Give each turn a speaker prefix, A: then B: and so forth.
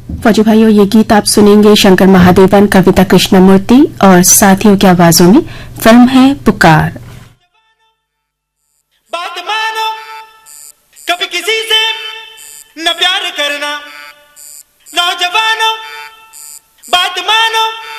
A: फौजी भाइयों, ये गीत आप सुनेंगे शंकर महादेवन, कविता कृष्णमूर्ति और साथियों की आवाजों में। फिल्म है पुकार।
B: बात मानो, कभी किसी से न प्यार करना